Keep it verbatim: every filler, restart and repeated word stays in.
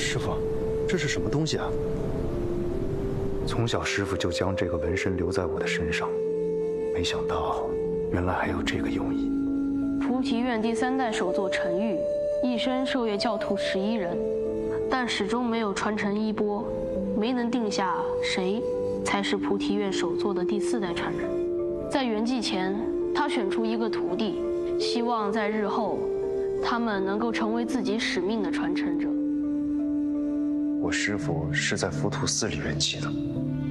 师傅，这是什么东西啊？从小师傅就将这个纹身留在我的身上，没想到原来还有这个用意。 菩提院第三代首座陈玉，一生授业教徒十一人，但始终没有传承衣钵，没能定下谁才是菩提院首座的第四代传人。在圆寂前，他选出一个徒弟，希望在日后，他们能够成为自己使命的传承者。 我师父是在浮屠寺里圆寂的。